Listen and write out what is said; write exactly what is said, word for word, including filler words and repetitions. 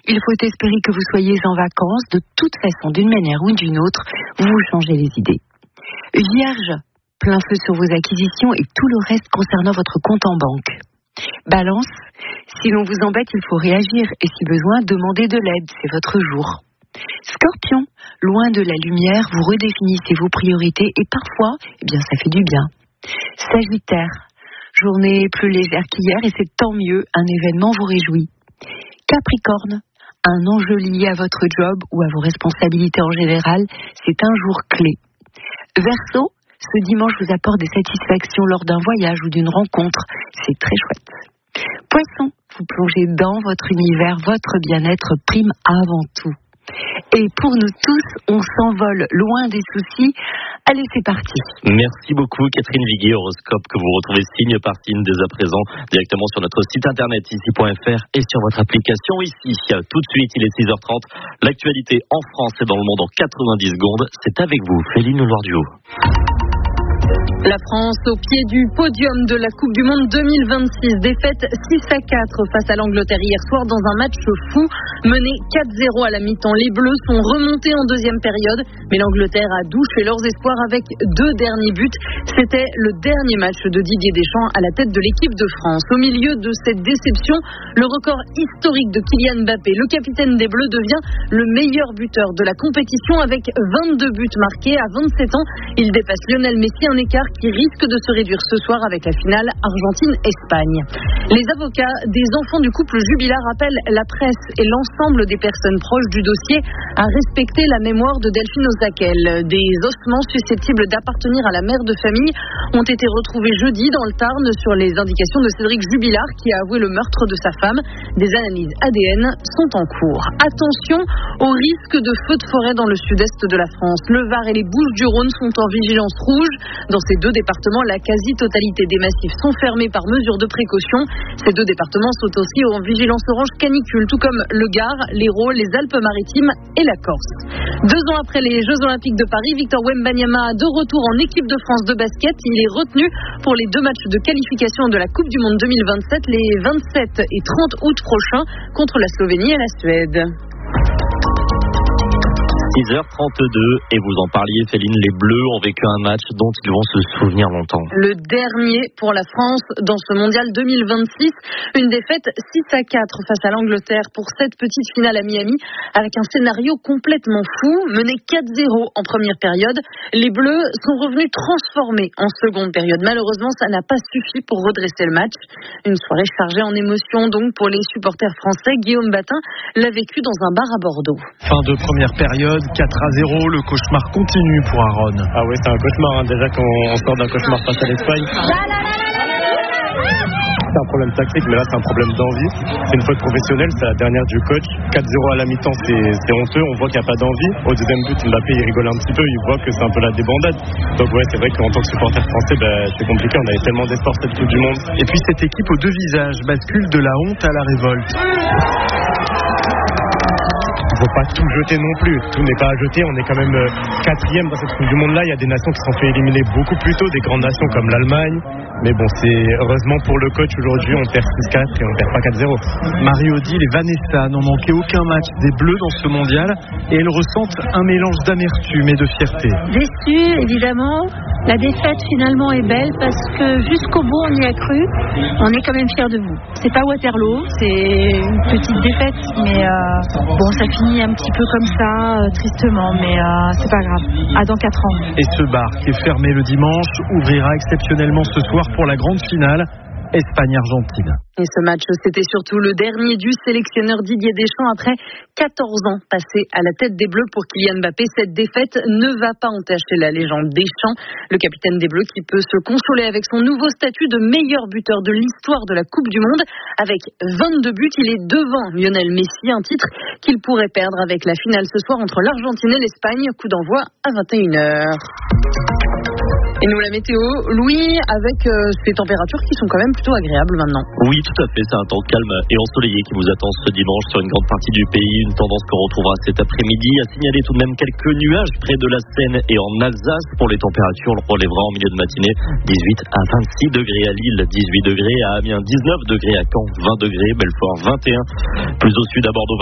Il faut espérer que vous soyez en vacances. De toute façon, d'une manière ou d'une autre, vous vous changez les idées. Vierge, plein feu sur vos acquisitions et tout le reste concernant votre compte en banque. Balance, si l'on vous embête, il faut réagir et si besoin, demandez de l'aide, c'est votre jour. Scorpion, loin de la lumière, vous redéfinissez vos priorités et parfois, eh bien, ça fait du bien. Sagittaire, journée plus légère qu'hier et c'est tant mieux, un événement vous réjouit. Capricorne, un enjeu lié à votre job ou à vos responsabilités en général, c'est un jour clé. Verseau, ce dimanche vous apporte des satisfactions lors d'un voyage ou d'une rencontre, c'est très chouette. Poisson, vous plongez dans votre univers, votre bien-être prime avant tout. Et pour nous tous, on s'envole loin des soucis. Allez, c'est parti. Merci beaucoup Catherine Viguier, horoscope que vous retrouvez signe par signe dès à présent directement sur notre site internet ici point f r et sur votre application ici. Tout de suite, il est six heures trente. L'actualité en France et dans le monde en quatre-vingt-dix secondes. C'est avec vous, Féline Loire-du-Haut. La France au pied du podium de la Coupe du Monde deux mille vingt-six. Défaite six à quatre face à l'Angleterre hier soir dans un match fou. Mené quatre zéro à la mi-temps. Les Bleus sont remontés en deuxième période, mais l'Angleterre a douché leurs espoirs avec deux derniers buts. C'était le dernier match de Didier Deschamps à la tête de l'équipe de France. Au milieu de cette déception, le record historique de Kylian Mbappé, le capitaine des Bleus, devient le meilleur buteur de la compétition avec vingt-deux buts marqués. À vingt-sept ans, il dépasse Lionel Messi, un écart qui risque de se réduire ce soir avec la finale Argentine-Espagne. Les avocats des enfants du couple Jubilard appellent la presse et l'ensemble des personnes proches du dossier à respecter la mémoire de Delphine Osakel. Des ossements susceptibles d'appartenir à la mère de famille ont été retrouvés jeudi dans le Tarn sur les indications de Cédric Jubilard qui a avoué le meurtre de sa femme. Des analyses A D N sont en cours. Attention au risque de feux de forêt dans le sud-est de la France. Le Var et les Bouches-du-Rhône sont en vigilance rouge. Dans ces deux départements, la quasi-totalité des massifs sont fermés par mesure de précaution. Ces deux départements sont aussi en vigilance orange canicule, tout comme le Gard, l'Hérault, les Alpes-Maritimes et la Corse. Deux ans après les Jeux Olympiques de Paris, Victor Wembanyama, de retour en équipe de France de basket, il est retenu pour les deux matchs de qualification de la Coupe du Monde deux mille vingt-sept, les vingt-sept et trente août prochains, contre la Slovénie et la Suède. six heures trente-deux et vous en parliez Féline, les Bleus ont vécu un match dont ils vont se souvenir longtemps. Le dernier pour la France dans ce mondial deux mille vingt-six, une défaite six à quatre face à l'Angleterre pour cette petite finale à Miami avec un scénario complètement fou, mené quatre zéro en première période. Les Bleus sont revenus transformés en seconde période. Malheureusement, ça n'a pas suffi pour redresser le match. Une soirée chargée en émotions donc pour les supporters français. Guillaume Batin l'a vécu dans un bar à Bordeaux. Fin de première période, quatre à zéro, le cauchemar continue pour Aaron. Ah oui, c'est un cauchemar, hein. Déjà qu'on sort d'un cauchemar face à l'Espagne. C'est un problème tactique, mais là c'est un problème d'envie. C'est une faute professionnelle, c'est la dernière du coach. quatre zéro à la mi-temps, c'est, c'est honteux, on voit qu'il n'y a pas d'envie. Au deuxième but, Mbappé il rigole un petit peu, il voit que c'est un peu la débandade. Donc ouais, c'est vrai qu'en tant que supporter français, bah, c'est compliqué, on avait tellement d'espoir cette Coupe du Monde. Et puis cette équipe aux deux visages bascule de la honte à la révolte. Il ne faut pas tout jeter non plus, tout n'est pas à jeter, on est quand même euh, quatrième dans cette Coupe du Monde là, il y a des nations qui se sont fait éliminer beaucoup plus tôt, des grandes nations comme l'Allemagne, mais bon c'est heureusement pour le coach aujourd'hui on perd six quatre et on perd pas quatre zéro. Marie-Odile et Vanessa n'ont manqué aucun match des Bleus dans ce mondial et elles ressentent un mélange d'amertume et de fierté. Déçue évidemment, la défaite finalement est belle parce que jusqu'au bout on y a cru, on est quand même fiers de vous. C'est pas Waterloo, c'est une petite défaite mais euh, bon ça finit un petit peu comme ça, euh, tristement, mais euh, c'est pas grave. À dans quatre ans. Et ce bar qui est fermé le dimanche ouvrira exceptionnellement ce soir pour la grande finale Espagne-Argentine. Et ce match, c'était surtout le dernier du sélectionneur Didier Deschamps après quatorze ans passés à la tête des Bleus pour Kylian Mbappé. Cette défaite ne va pas entacher la légende Deschamps, le capitaine des Bleus qui peut se consoler avec son nouveau statut de meilleur buteur de l'histoire de la Coupe du Monde. Avec vingt-deux buts, il est devant Lionel Messi, un titre qu'il pourrait perdre avec la finale ce soir entre l'Argentine et l'Espagne. Coup d'envoi à vingt et une heures. Et nous la météo, Louis, avec euh, ces températures qui sont quand même plutôt agréables maintenant. Oui, tout à fait, c'est un temps calme et ensoleillé qui vous attend ce dimanche sur une grande partie du pays. Une tendance qu'on retrouvera cet après-midi. À signaler tout de même quelques nuages près de la Seine et en Alsace. Pour les températures, on le relèvera en milieu de matinée. dix-huit à vingt-six degrés à Lille, dix-huit degrés à Amiens, dix-neuf degrés à Caen, vingt degrés, Belfort vingt et un. Plus au sud à Bordeaux.